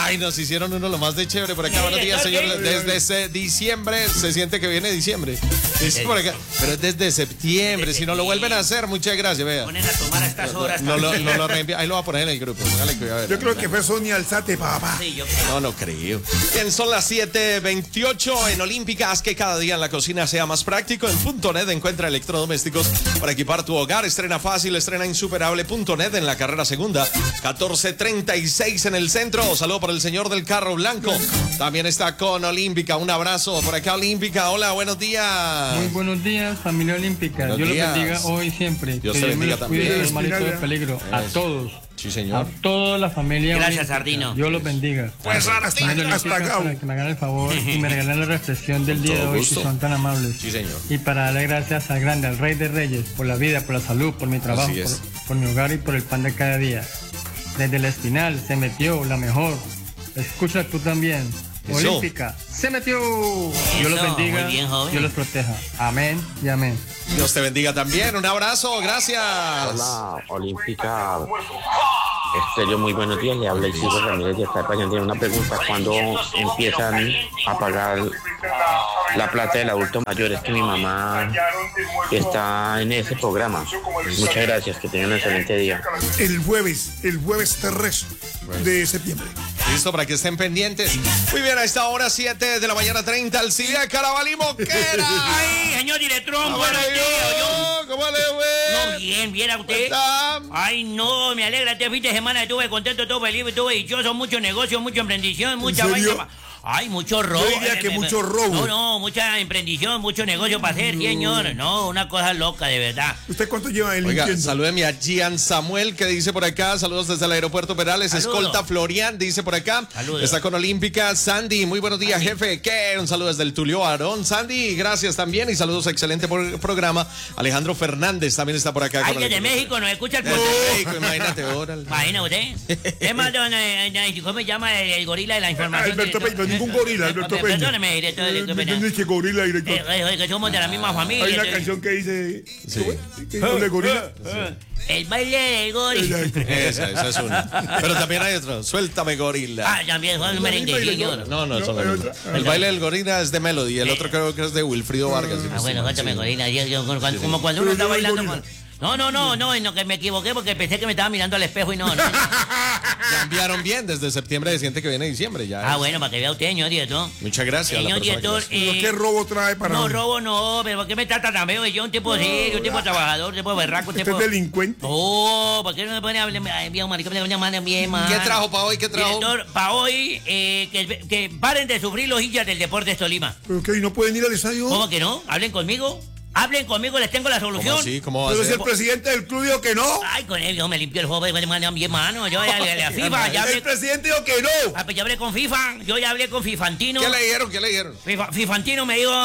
Ay, nos hicieron uno lo más de chévere por acá. Buenos días, señor. Desde diciembre se siente que viene diciembre. Dice por acá, pero es desde septiembre. Si no lo vuelven a hacer, muchas gracias, vea. Ponen a tomar a estas horas. No lo reenvía. Ahí lo va a poner en el grupo. Póngale cuidado. Yo creo que fue Sonia Alzate, papá. Sí, yo creo. No creo. Bien, son las 7:28 en Olímpica. Haz que cada día en la cocina sea más práctico. En .net encuentra electrodomésticos para equipar tu hogar. Estrena fácil, estrena insuperable.net en la carrera segunda. 1436 en el centro. Saludo por el señor del carro blanco. También está con Olímpica. Un abrazo por acá, Olímpica. Hola, buenos días. Muy buenos días, familia Olímpica. Buenos Dios los días. bendiga hoy y siempre. Dios que te Dios me bendiga los cuide también. de los males y todo el peligro. A todos. Sí, A señor. toda la familia Gracias, olímpica. Sardino. Dios los bendiga. Pues hasta Gabo. Para que me hagan el favor y me regalen la reflexión del día de todo hoy, gusto. si son tan amables. Sí, señor. Y para darle gracias al grande, al Rey de Reyes, por la vida, por la salud, por mi trabajo, Así es. por mi hogar y por el pan de cada día. Desde el espinal se metió la mejor. Escucha tú también. Eso. Olímpica, se metió. Dios los bendiga, muy bien, joven. Dios los proteja. Amén y amén. Dios te bendiga también. Un abrazo. Gracias. Hola, Olímpica Estéreo, muy buenos días. Le habla Isidro Ramírez de España. Tiene una pregunta: ¿cuándo empiezan a pagar la plata del adulto mayor? Es que mi mamá está en ese programa. Muchas gracias, que tengan un excelente día. El jueves 3 de septiembre. Listo, para que estén pendientes. Muy bien, a esta hora, 7 de la mañana, 30, al Cida Carabalí Moquera. Ay, señor director, buenos días. ¿Cómo le No, fue? bien, viera usted. ¿Está? Ay, no, me alegra este fin de semana, estuve contento, estuve feliz, estuve dichoso, mucho negocio, mucha emprendición, mucha serio? vaina. Ay, mucho robo. Yo diría que mucho robo. No, mucha emprendición, mucho negocio para hacer, señor. No, una cosa loca, de verdad. ¿Usted cuánto lleva en Oiga, limpiando? salúdeme a Gian Samuel, que dice por acá, saludos desde el aeropuerto Perales. Saludos. Escolta Florian, dice por acá. Saludos. Está con Olímpica. Sandy, muy buenos días, jefe. ¿Qué? Un saludo desde el Tulio Aarón. Sandy, gracias también. Y saludos, excelente programa. Alejandro Fernández también está por acá. Ay, con desde Olímpica. México nos escucha el Desde podcast. México, imagínate, órale. Imagina usted. Es más, ¿cómo se llama el gorila de la información? Alberto Peña, ningún gorila, Alberto Peña. Perdóneme, director. No es que gorila, director. Que somos de la misma familia. Hay una entonces- canción que dice... Sí. ¿Qué de gorila? El baile del gorila. Esa es una. Pero también hay otro. Suéltame, gorila. Ah, también fue un merengue, señor. No, son hay la misma. otra. El baile del gorila es de Melody. El otro creo que es de Wilfrido Vargas. Ah, bueno, suéltame, gorila. Como cuando uno está Pero no hay bailando gorila. con... No, en lo que me equivoqué porque pensé que me estaba mirando al espejo y no. Ya enviaron bien desde septiembre, de siente que viene diciembre. Ya Ah, es. bueno, para que vea usted, señor director. Muchas gracias. a la Señor persona que director, nos- ¿Pero qué robo trae para no, hoy? robo no, pero ¿por qué me trata tan feo? Yo un tipo serio, un tipo trabajador, un tipo berraco, un ¿Usted tipo... es delincuente? Oh, ¿por qué no me pone a hablar bien, marica? Me llaman bien, man. ¿Qué trajo para hoy? ¿Qué trajo? Director, para hoy, que paren de sufrir los hinchas del Deportes Tolima. ¿Pero qué? ¿Y no pueden ir al estadio? ¿Cómo que no? Hablen conmigo, les tengo la ¿Cómo solución. así? ¿Cómo va a Pero si ser? el presidente del club dijo que no. Ay, con él, yo me limpió el juego, me mandan bien mano. Yo ya hablé a FIFA, ya El hablé, presidente dijo que no. pues ya hablé con FIFA, yo ya hablé con Fifantino. ¿Qué le dijeron? ¿Qué le dijeron? Fifantino me dijo.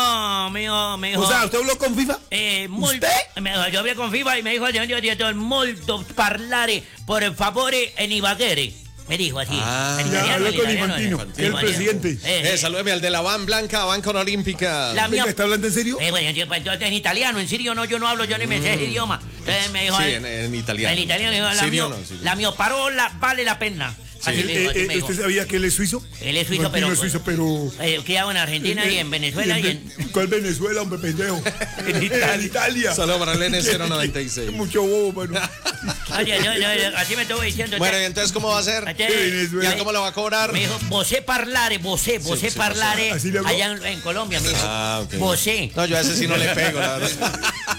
O sea, ¿usted habló con FIFA? Molto, yo hablé con FIFA y me dijo el señor director, molto parlare por favore en Ibaguere. Me dijo así. Ah, En Ya italiano, habló en con italiano, Infantino, en que es el italiano. presidente. Salúdeme al de la van blanca, van con Olímpica. La mía. Venga, ¿está hablando en serio? Bueno, entonces en italiano, en sirio no, yo no hablo, yo ni me sé ese idioma. Entonces me dijo. Sí, en italiano. En italiano me dijo, Sirio no, sirio. la mio parola vale la pena. Así me dijo, así me dijo. ¿Usted sabía que él es suizo? Él es suizo, Infantino pero. es suizo, pero... Criado en Argentina y en Venezuela y en. ¿Cuál Venezuela, hombre, pendejo? En Italia. Saludos para el N096. Mucho bobo, mano. Oye, así me estuvo diciendo. Bueno, ¿y entonces cómo va a ser? Entonces, ¿Y cómo lo va a cobrar? me dijo, vosé parlare, vosé sí, parlare, así le hago. allá en Colombia, me dijo. Ah, ok. Vosé. No, yo a ese sí no le pego, la verdad.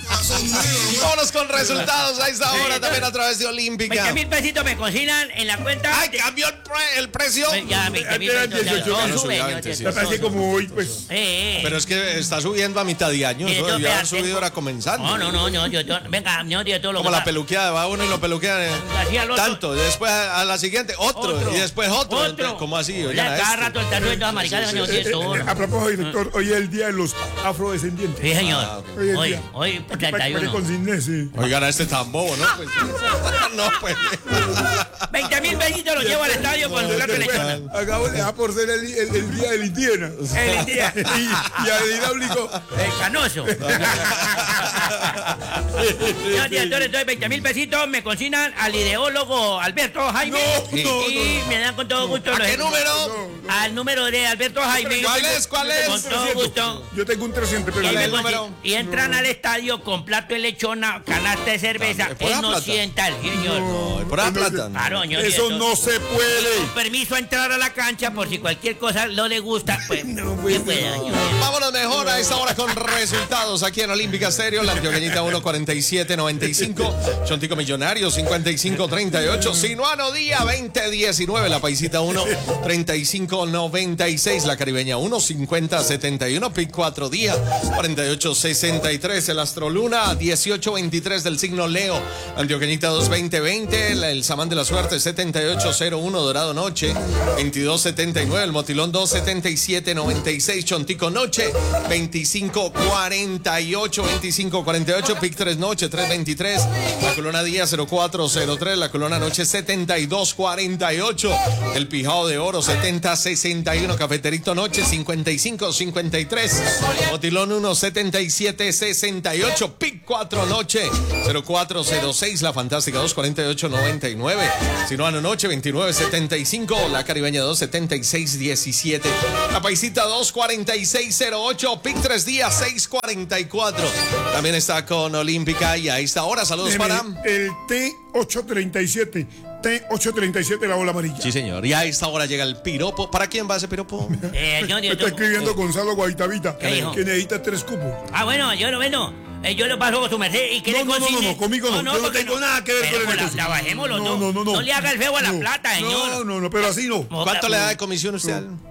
Vámonos con resultados a esta hora también a través de Olímpica. 20.000 pesitos me cocinan en la cuenta. ¡Ay, cambió el precio! Ya, 20.000 Eran pesitos. 18, todo no, sube, subía yo 20, te- sí. Me todo parece sube. como hoy, pues... Pero es que está subiendo a mitad de año. Y Eso entonces, debió haber vea, subido ahora comenzando. No, venga, no, tío, todo lo Como que la va. peluqueada, va uno y lo peluquea Así al otro. tanto, y después a la siguiente otro, y después otro. Otro. ¿Cómo así? Ya, Oigan a cada este. rato el tatuaje de todas maricadas, no tiene todo. A propósito, director, hoy es el día de los afrodescendientes. Sí, señor. Ah, ok. Hoy es Hoy, día. hoy, 31 Pérez con Cisné, sí. Oigan, a este tan bobo, ¿no? Pues, no, pues. 20.000 pesitos los llevo al estadio con su plato de lechona. Acabo de dejar por ser el día del indígena. El día. Y al hidráulico. El canoso. Señor director, entonces 20.000 pesitos me consignan al ideólogo Alberto Jaime. Y me dan con todo gusto. ¿A qué número? Al número de Alberto Jaime. ¿Cuál es? Con todo gusto. Yo tengo un 300, pero Y entran al estadio con plato de lechona, canasta de cerveza, ¿por la él no plata? sienta el señor. No, por la plata. Claro, señor eso director. no se puede. Con permiso a entrar a la cancha por si cualquier cosa no le gusta, pues No, que pues, pueda, no. señor. Vámonos mejor a esta hora con resultados aquí en Olímpica Stereo. La antioqueñita 1.47.95. Chontico Millonario 55.38. Sinuano Día 20.19. La Paisita 1.35.96. La Caribeña 1.50.71. Pic 4 Día 48.63. El Astroluna 18.23 del signo Leo. Antioqueñita 2.20.20. El Samán de la Suerte 78.01. Dorado Noche 22.79. El Motilón 2.77.96. Chontico Noche 25.48. 25.48. Pic 3 Noche 3.23. La Corona Día 04.03. La Corona Noche 72.48. El Pijao de Oro 70.61. Cafeterito Noche 55.53. Motilón 1.77.68. Pic 4 Noche 04.06. La Fantástica 2.48.99. Sinuano Noche 29.75. La Caribeña 2.76.17. La Paisita 2.46.08. Pic 3 Días 6.44. También está con Olímpica y a esta hora saludos para el T837. T837, la bola amarilla. Sí, señor. Y a esta hora llega el piropo. ¿Para quién va ese piropo? Señor Me está director. escribiendo Gonzalo Guaitavita ¿Qué dijo? que necesita 3 cupos. Ah, bueno, yo lo paso con su merced y que No, le no, consigne. no, conmigo no. Yo no porque tengo nada que ver pero con el negocio. trabajemos los No, dos. no. No le haga el feo a la plata, señor. No, pero así no. ¿Cuánto le da de comisión usted al?